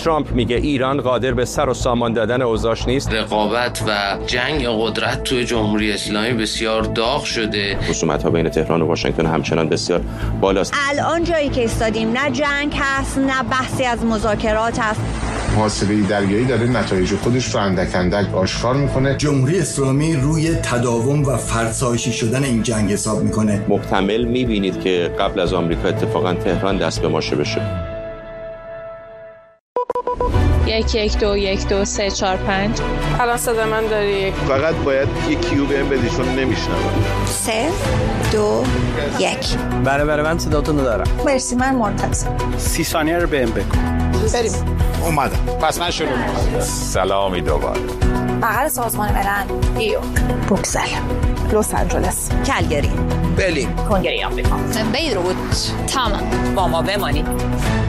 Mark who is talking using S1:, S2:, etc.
S1: ترامپ میگه ایران قادر به سر و سامان دادن اوضاعش نیست.
S2: رقابت و جنگ قدرت توی جمهوری اسلامی بسیار داغ شده.
S1: خصومت‌ها بین تهران و واشنگتن همچنان بسیار بالاست.
S3: الان جایی که ایستادیم نه جنگ هست نه بحثی از مذاکرات هست.
S4: محاصره دریایی داره نتایج خودش رو اندک اندک آشکار میکنه.
S5: جمهوری اسلامی روی تداوم و فرسایشی شدن این جنگ حساب میکنه.
S1: محتمل میبینید که قبل از آمریکا اتفاقا تهران دست به ماشه بشه.
S6: 1 1 2 1 2 3 4 5.
S7: الان صدا من داری؟
S8: فقط باید یک کیو بهم بدی چون نمیشنوم.
S3: 3 2 1.
S9: بله من صداتون رو دارم.
S3: مرسی، من منتظر.
S9: 30 ثانیه رو بهم بگو.
S3: بریم.
S4: اومدم. پس من شروع می‌کنم.
S1: سلامی دوباره.
S3: بغل سازمان ملل، نیویورک، بروکسل، لس آنجلس، کلگری،
S5: برلین،
S3: کنگره آمریکا،
S10: بیروت، تمام.
S11: با ما بمانید.